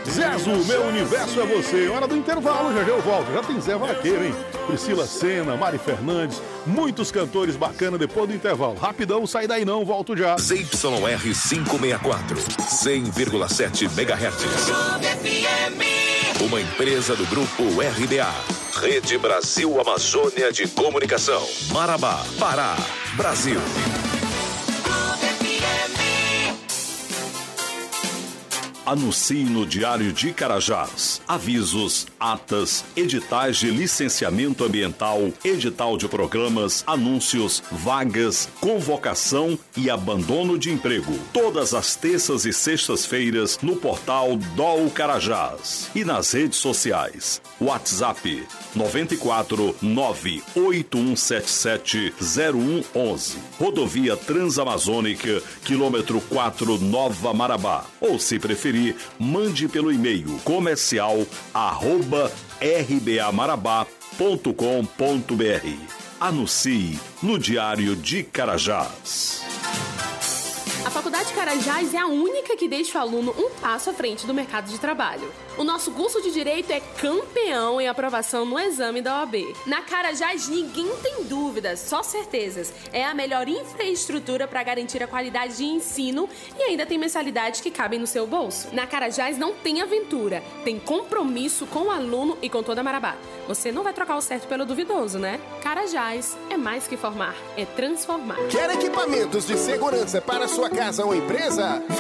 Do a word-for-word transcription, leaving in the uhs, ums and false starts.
Zé Azul, meu universo é você. Hora do intervalo, já já eu volto. Já tem Zé Vaqueiro, hein? Priscila Senna, Mari Fernandes, muitos cantores bacanas depois do intervalo. Rapidão, sai daí não, volto já. Z Y R quinhentos e sessenta e quatro, cem vírgula sete megahertz. Uma empresa do grupo R B A. Rede Brasil Amazônia de Comunicação. Marabá, Pará, Brasil. Anuncie no Diário de Carajás. Avisos, atas, editais de licenciamento ambiental, edital de programas, anúncios, vagas, convocação e abandono de emprego. Todas as terças e sextas-feiras no portal D O L Carajás e nas redes sociais. WhatsApp nove quatro nove oito um sete sete zero um um um. Rodovia Transamazônica, quilômetro quatro, Nova Marabá. Ou, se preferir, mande pelo e-mail comercial arroba r b a marabá ponto com ponto b r. Anuncie no Diário de Carajás. A Faculdade Carajás é a única que deixa o aluno um passo à frente do mercado de trabalho. O nosso curso de Direito é campeão em aprovação no exame da O A B. Na Carajás ninguém tem dúvidas, só certezas. É a melhor infraestrutura para garantir a qualidade de ensino e ainda tem mensalidades que cabem no seu bolso. Na Carajás não tem aventura, tem compromisso com o aluno e com toda a Marabá. Você não vai trocar o certo pelo duvidoso, né? Carajás é mais que formar, é transformar. Quer equipamentos de segurança para sua casa ou empresa?